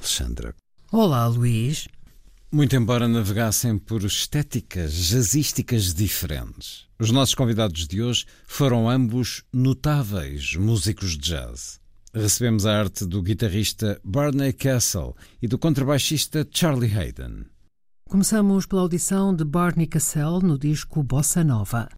Alexandra. Olá, Luís. Muito embora navegassem por estéticas jazzísticas diferentes, os nossos convidados de hoje foram ambos notáveis músicos de jazz. Recebemos a arte do guitarrista Barney Kessel e do contrabaixista Charlie Haydn. Começamos pela audição de Barney Kessel no disco Bossa Nova.